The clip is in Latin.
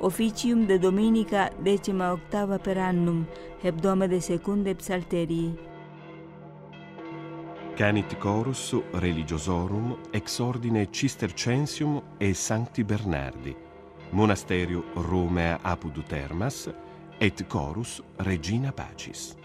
officium de dominica 18 per annum, hebdomade secunde psalterii. Canit chorus religiosorum ex ordine Cistercensium e Sancti Bernardi, monasterio Romea apud Termas, et chorus Regina Pacis.